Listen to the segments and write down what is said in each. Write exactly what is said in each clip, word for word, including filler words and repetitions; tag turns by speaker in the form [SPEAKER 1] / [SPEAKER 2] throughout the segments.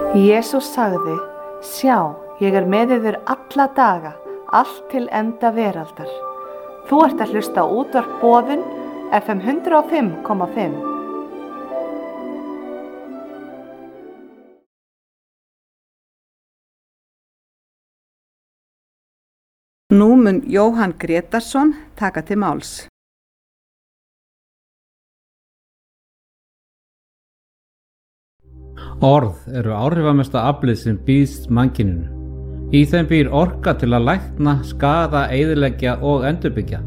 [SPEAKER 1] Jesús sagði, sjá, ég er með yður alla daga, allt til enda veraldar. Þú ert að hlusta á útvarp Boðun, F M hundrað og fimm komma fimm.
[SPEAKER 2] Nú mun Jóhann Grétarsson taka til máls.
[SPEAKER 3] Orð eru áhrifamesta aflið sem býðst mannkyninu. Í þeim býr orka til að lækna, skaða, eyðileggja og endurbyggja.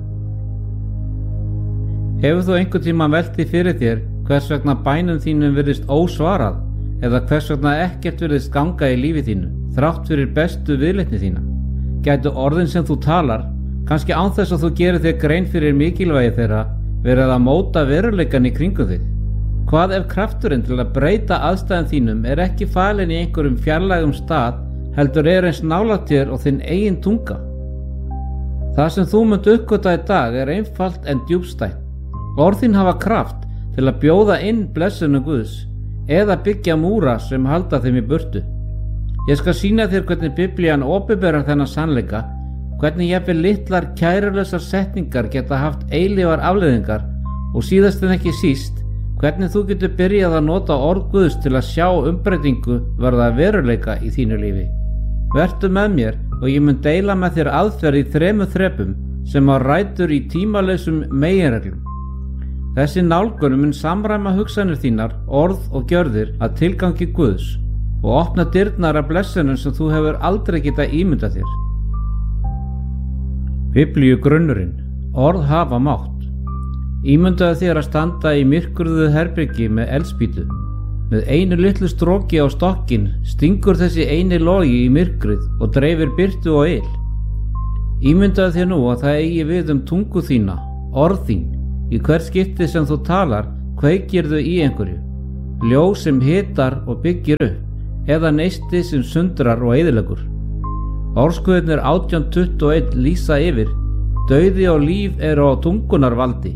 [SPEAKER 3] Hefur þú einhvern tíma velt því fyrir þér hvers vegna bænum þínum virðist ósvarað eða hvers vegna ekkert virðist ganga í lífi þínu, þrátt fyrir bestu viðleitni þína? Gætu orðin sem þú talar, kannski án þess að þú gerir þér grein fyrir mikilvægi þeirra, verið að móta veruleikann í kringum þig? Hvað ef krafturinn til að breyta aðstæðum þínum er ekki falinn í einhverjum fjarlægum stað, heldur er eins nálægt þér og þinn eigin tunga? Það sem þú munt uppgötva í dag er einfalt en djúpstætt. Orð þín hafa kraft til að bjóða inn blessunum Guðs eða byggja múra sem halda þeim í burtu. Ég skal sýna þér hvernig Biblían opinberar þennan sannleika, hvernig jafnvel litlar kærulausar setningar geta haft eilífar afleiðingar og síðast en ekki síst, hvernig þú getur byrjað að nota orð Guðs til að sjá umbreytingu verða veruleika í þínu lífi. Vertu með mér og ég mun deila með þér aðferð í þremur þrepum sem á rætur í tímalausum meginreglum. Þessi nálgun mun samræma hugsanir þínar, orð og gjörðir að tilgangi Guðs og opna dyrnar af blessunum sem þú hefur aldrei getað ímyndað þér. Biblíu grunnurinn. Orð hafa mátt. Ímyndaðu þér að standa í myrkruðu herbyrgi með eldspýtu. Með einu litlu stroki á stokkinn stingur þessi eini logi í myrkrið og dreifir birtu og yl. Ímyndaðu þér nú að það eigi við um tungu þína, orð þín. Í hvert skipti sem þú talar, kveikirðu í einhverju. Ljós sem hitar og byggir upp, eða neisti sem sundrar og eyðileggur. Orðskuðirnir átján tuttugu og eitt lýsa yfir, dauði og líf eru á tungunar valdi.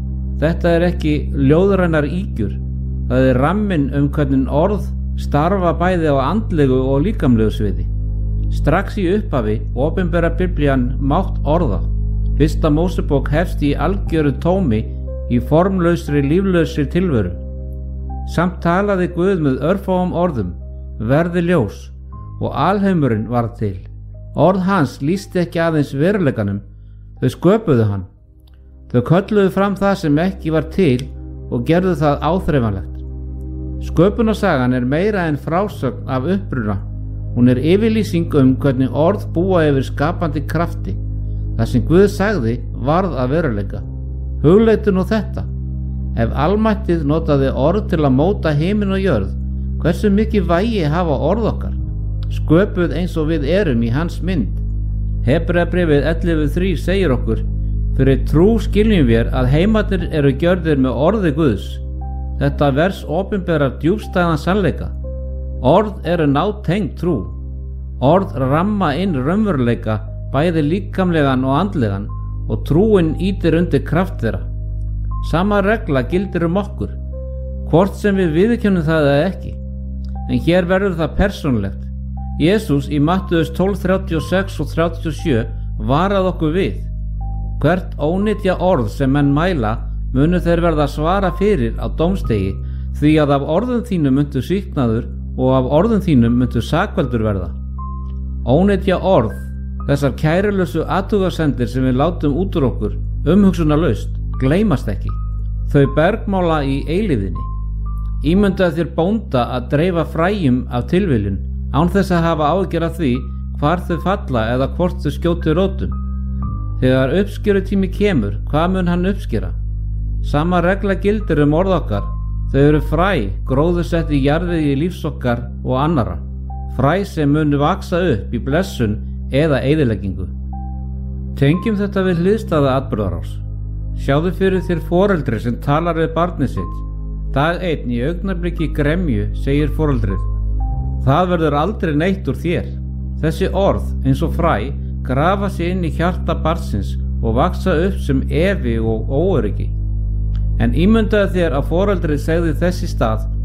[SPEAKER 3] Þetta er ekki ljóðrænar ýgjur, það er ramminn um hvernig orð starfa bæði á andlegu og líkamlegu sviði. Strax í upphafi opinbera Biblían mátt orða. Fyrsta Mósebók hefst í algjöru tómi í formlausri líflausri tilveru. Samt talaði Guð með örfáum orðum, verði ljós, og alheimurinn varð til. Orð hans lýsti ekki aðeins veruleikanum, þau sköpuðu hann. Þau kölluðu fram það sem ekki var til og gerðu það áþreifanlegt. Sköpunarsagan er meira en frásögn af uppruna. Hún er yfirlýsing um hvernig orð búa yfir skapandi krafti. Það sem Guð sagði varð að veruleika. Hugleitu nú þetta. Ef almættið notaði orð til að móta himinn og jörð, hversu mikið vægi hafa orð okkar? Sköpuð eins og við erum í hans mynd. Hebreabréfið ellefu þrír segir okkur, fyrir trú skiljum við að heimarnir eru gjörðir með orði Guðs. Þetta vers opinberar djúpstæðan sannleika. Orð eru nátengd trú. Orð ramma inn raunveruleika, bæði líkamlegan og andlegan, og trúin ýtir undir kraft þeirra. Sama regla gildir um okkur, hvort sem við viðurkennum það eða ekki. En hér verður það persónulegt. Jesús í Mattheus tólf þrjátíu og sex og þrjátíu og sjö varað okkur við. Hvert ónytja orð sem menn mæla munu þeir verða að svara fyrir á dómstegi, því að af orðum þínum muntu sýknaður og af orðum þínum muntu sakveldur verða. Ónytja orð, þessar kærulausu athugasemdir sem við látum út úr okkur, umhugsunarlaust, gleymast ekki. Þau bergmála í eilífðinni. Ímyndaðu þér bónda að dreifa fræjum af tilviljun, án þess að hafa áhyggjur af því hvar þau falla eða hvort þau skjóti rótum. Þegar uppskerutími kemur, hvað mun hann uppskera? Sama regla gildir um orð okkar. Þau eru fræ, gróðursett í jarðvegi lífs okkar og annarra. Fræ sem munu vaksa upp í blessun eða eyðileggingu. Tengjum þetta við hliðstæða atburðarás. Sjáðu fyrir þér foreldri sem talar við barnið sitt. Dag einn í augnabliki gremju segir foreldrið, það verður aldrei neitt úr þér. Þessi orð, eins og fræ, grafa sig inn í hjarta barnsins og vaksa upp sem efi og óöryggi. En ímyndaðu þér að foreldrið segði þess í stað,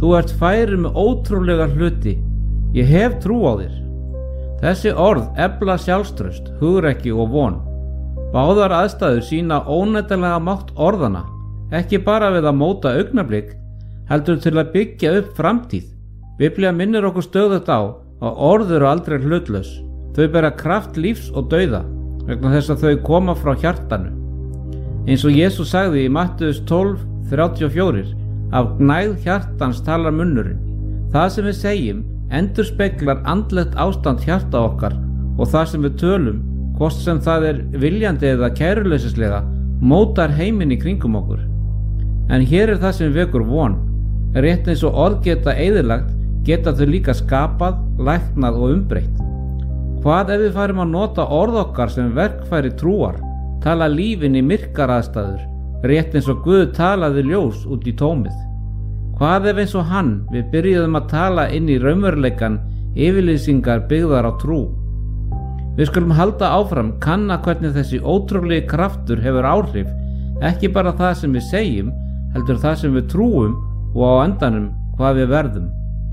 [SPEAKER 3] Þú ert færir með ótrúlega hluti. Ég hef trú á þér. Þessi orð efla sjálfstraust, hugrekki og von. Báðar aðstæður sína óneitanlega mátt orðana, ekki bara við að móta augnablik, heldur til að byggja upp framtíð. Biblía minnir okkur stöðugt á að orð eru aldrei hlutlaus. Þau bera kraft lífs og dauða, vegna þess að þau koma frá hjartanu. Eins og Jesús sagði í Mattheus tólf þrjátíu og fjögur, af gnægð hjartans talar munnurinn. Það sem við segjum endurspeglar andlegt ástand hjarta okkar, og það sem við tölum, hvort sem það er viljandi eða kæruleysislega, mótar heiminn í kringum okkur. En hér er það sem vekur von. Rétt eins og orð geta eyðilagt, geta þau líka skapað, læknað og umbreytt. Hvað ef við færum að nota orð okkar sem verkfæri trúar, tala lífin í myrkar aðstæður, rétt eins og Guð talaði ljós út í tómið? Hvað ef eins og hann við byrjuðum að tala inn í raunveruleikan yfirlýsingar byggðar á trú? Við skulum halda áfram, kanna hvernig þessi ótrúlegi kraftur hefur áhrif, ekki bara það sem við segjum, heldur það sem við trúum og á endanum hvað við verðum.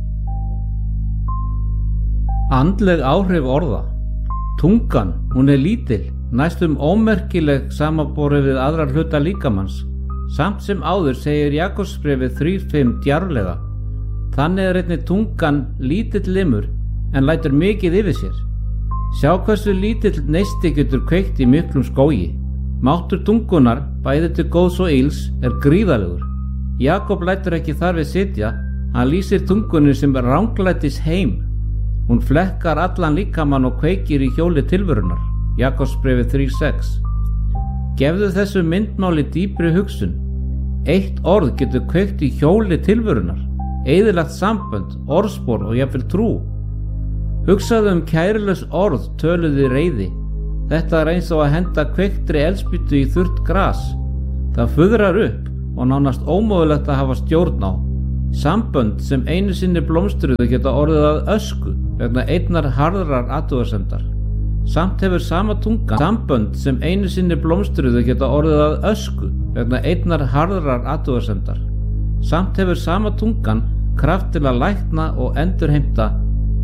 [SPEAKER 3] Andleg áhrif orða. Tungan, hún er lítil, næstum ómerkileg samanborið við aðrar hluta líkamanns. Samt sem áður segir Jakobsbréfið þrjú fimm djarflega. Þannig er einnig tungan lítill limur en lætur mikið yfir sér. Sjá hversu lítill neisti getur kveikt í miklum skógi. Máttur tungunar, bæði til góðs og ills, er gríðarlegur. Jakob lætur ekki þar við sitja, hann lýsir tungunni sem ranglætis heim. Hún flekkar allan líkamann og kveikir í hjóli tilverunar. Jakobsbréfið þrjú sex. Gefðu þessu myndmáli dýpri hugsun. Eitt orð getur kveikt í hjóli tilverunar, eyðilagt sambönd, orðspor og jafnvel trú. Hugsaðu um kærulegs orð töluð í reiði. Þetta er eins og að henda kveiktri eldspýtu í þurrt gras. Það fuðrar upp og nánast ómögulegt að hafa stjórn á. Sambönd sem einu sinni blómstruðu geta orðið að ösku vegna einnar harðrar athugasemdar. Samt hefur sama tungan sambönd sem einu sinni blómstruðu geta orðið að ösku vegna einnar harðrar athugasemdar. Samt hefur sama tungan kraft til að lækna og endurheimta